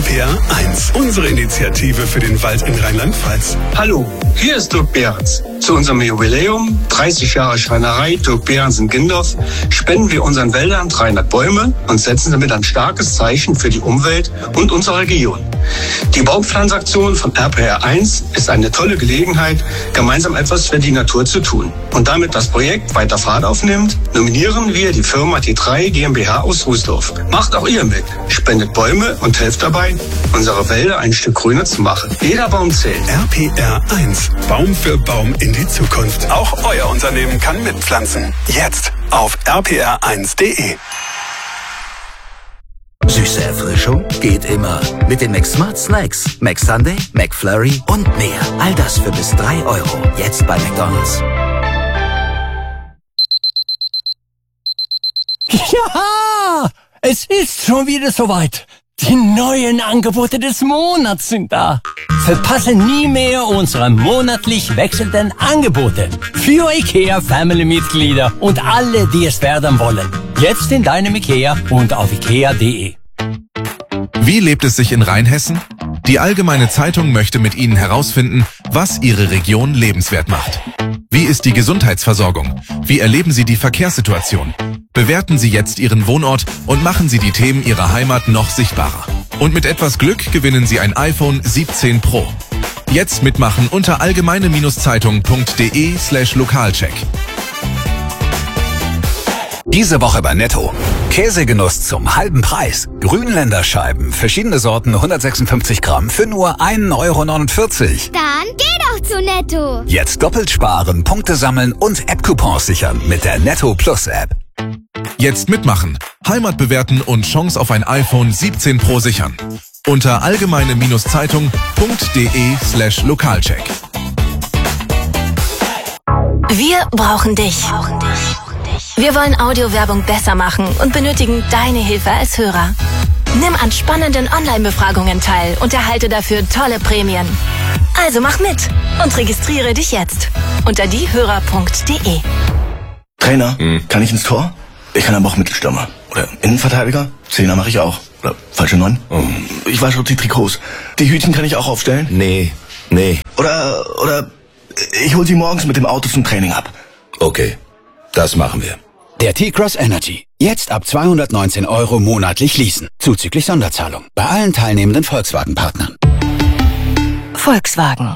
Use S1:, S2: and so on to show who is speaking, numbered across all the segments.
S1: RPR 1, unsere Initiative für den Wald in Rheinland-Pfalz.
S2: Hallo, hier ist Dirk Behrens. Zu unserem Jubiläum, 30 Jahre Schreinerei Dirk Behrens in Gindorf, spenden wir unseren Wäldern 300 Bäume und setzen damit ein starkes Zeichen für die Umwelt und unsere Region. Die Baumpflanzaktion von RPR 1 ist eine tolle Gelegenheit, gemeinsam etwas für die Natur zu tun. Und damit das Projekt weiter Fahrt aufnimmt, nominieren wir die Firma T3 GmbH aus Rußdorf. Macht auch ihr mit. Spendet Bäume und helft dabei, unsere Wälder ein Stück grüner zu machen. Jeder Baum zählt.
S1: RPR 1, Baum für Baum in die Zukunft. Auch euer Unternehmen kann mitpflanzen. Jetzt auf rpr1.de.
S3: Süße Erfrischung geht immer. Mit den McSmart Snacks. McSunday, McFlurry und mehr. All das für bis 3 €. Jetzt bei McDonald's.
S4: Ja, es ist schon wieder soweit. Die neuen Angebote des Monats sind da. Verpasse nie mehr unsere monatlich wechselnden Angebote. Für IKEA Family-Mitglieder und alle, die es werden wollen. Jetzt in deinem IKEA und auf ikea.de.
S5: Wie lebt es sich in Rheinhessen? Die Allgemeine Zeitung möchte mit Ihnen herausfinden, was Ihre Region lebenswert macht. Wie ist die Gesundheitsversorgung? Wie erleben Sie die Verkehrssituation? Bewerten Sie jetzt Ihren Wohnort und machen Sie die Themen Ihrer Heimat noch sichtbarer. Und mit etwas Glück gewinnen Sie ein iPhone 17 Pro. Jetzt mitmachen unter allgemeine-zeitung.de/Lokalcheck.
S3: Diese Woche bei Netto. Käsegenuss zum halben Preis. Grünländerscheiben, verschiedene Sorten, 156 Gramm für nur 1,49 €.
S6: Dann geh doch zu Netto.
S3: Jetzt doppelt sparen, Punkte sammeln und App-Coupons sichern mit der Netto Plus App.
S5: Jetzt mitmachen, Heimat bewerten und Chance auf ein iPhone 17 Pro sichern. Unter allgemeine-zeitung.de/Lokalcheck.
S7: Wir brauchen dich. Wir wollen Audiowerbung besser machen und benötigen deine Hilfe als Hörer. Nimm an spannenden Online-Befragungen teil und erhalte dafür tolle Prämien. Also mach mit und registriere dich jetzt unter diehörer.de.
S8: Trainer, kann ich ins Tor? Ich kann aber auch Mittelstürmer. Oder Innenverteidiger? Zehner mache ich auch. Oder falsche 9? Ich wasche auch die Trikots. Die Hütchen kann ich auch aufstellen?
S3: Nee.
S8: Oder ich hol sie morgens mit dem Auto zum Training ab.
S3: Okay, das machen wir.
S9: Der T-Cross Energy. Jetzt ab 219 € monatlich leasen. Zuzüglich Sonderzahlung. Bei allen teilnehmenden Volkswagen-Partnern.
S7: Volkswagen.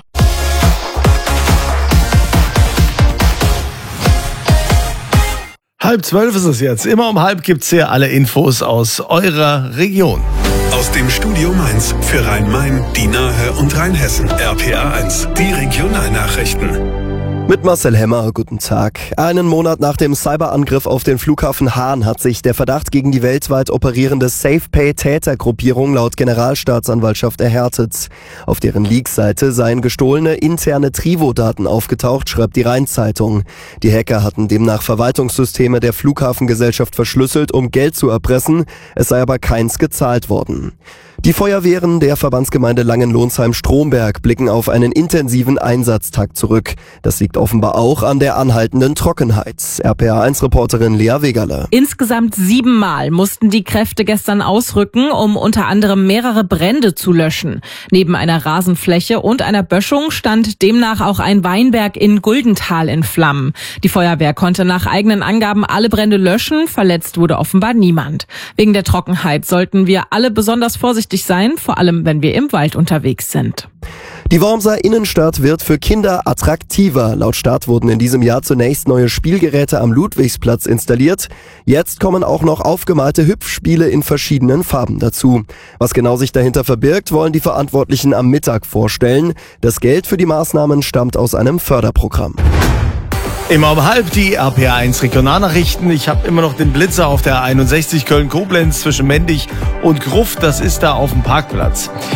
S10: 11:30 ist es jetzt. Immer um 11 gibt's hier alle Infos aus eurer Region.
S1: Aus dem Studio Mainz für Rhein-Main, die Nahe und Rheinhessen. RPR 1, die Regionalnachrichten.
S11: Mit Marcel Hemmer, guten Tag. Einen Monat nach dem Cyberangriff auf den Flughafen Hahn hat sich der Verdacht gegen die weltweit operierende SafePay-Tätergruppierung laut Generalstaatsanwaltschaft erhärtet. Auf deren Leaks-Seite seien gestohlene interne Trivo-Daten aufgetaucht, schreibt die Rhein-Zeitung. Die Hacker hatten demnach Verwaltungssysteme der Flughafengesellschaft verschlüsselt, um Geld zu erpressen. Es sei aber keins gezahlt worden. Die Feuerwehren der Verbandsgemeinde Langenlonsheim-Stromberg blicken auf einen intensiven Einsatztag zurück. Das liegt offenbar auch an der anhaltenden Trockenheit. RPR1-Reporterin Lea Wegerle.
S12: Insgesamt 7 Mal mussten die Kräfte gestern ausrücken, um unter anderem mehrere Brände zu löschen. Neben einer Rasenfläche und einer Böschung stand demnach auch ein Weinberg in Guldenthal in Flammen. Die Feuerwehr konnte nach eigenen Angaben alle Brände löschen, verletzt wurde offenbar niemand. Wegen der Trockenheit sollten wir alle besonders vorsichtig sein, vor allem wenn wir im Wald unterwegs sind.
S11: Die Wormser Innenstadt wird für Kinder attraktiver. Laut Stadt wurden in diesem Jahr zunächst neue Spielgeräte am Ludwigsplatz installiert. Jetzt kommen auch noch aufgemalte Hüpfspiele in verschiedenen Farben dazu. Was genau sich dahinter verbirgt, wollen die Verantwortlichen am Mittag vorstellen. Das Geld für die Maßnahmen stammt aus einem Förderprogramm.
S10: Immer um 11 die RPR1 Regionalnachrichten. Ich habe immer noch den Blitzer auf der 61 Köln-Koblenz zwischen Mendig und Gruft. Das ist da auf dem Parkplatz.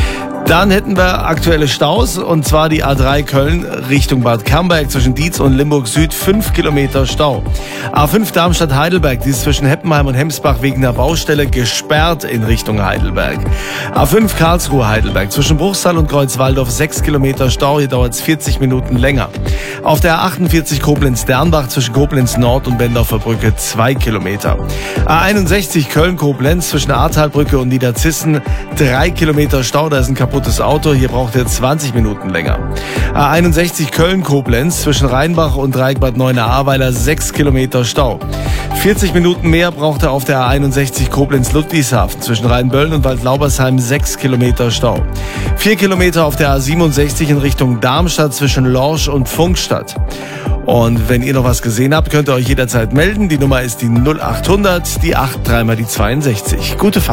S10: Dann hätten wir aktuelle Staus, und zwar die A3 Köln Richtung Bad Camberg zwischen Dietz und Limburg Süd, 5 Kilometer Stau. A5 Darmstadt-Heidelberg, die ist zwischen Heppenheim und Hemsbach wegen der Baustelle gesperrt in Richtung Heidelberg. A5 Karlsruhe-Heidelberg zwischen Bruchsal und Kreuzwaldorf, 6 Kilometer Stau, hier dauert es 40 Minuten länger. Auf der A48 Koblenz-Dernbach zwischen Koblenz Nord und Bendorfer Brücke, 2 Kilometer. A61 Köln-Koblenz zwischen Ahrtalbrücke und Niederzissen, 3 Kilometer Stau, da ist ein kaputtes Auto, hier braucht ihr 20 Minuten länger. A61 Köln-Koblenz zwischen Rheinbach und Dreieck Bad Neuenahr-Ahrweiler, 6 Kilometer Stau. 40 Minuten mehr braucht er auf der A61 Koblenz-Ludwigshafen zwischen Rheinböllen und Waldlaubersheim, 6 Kilometer Stau. 4 Kilometer auf der A67 in Richtung Darmstadt zwischen Lorsch und Funkstadt. Und wenn ihr noch was gesehen habt, könnt ihr euch jederzeit melden. Die Nummer ist die 0800, die 83 mal die 62. Gute Fahrt.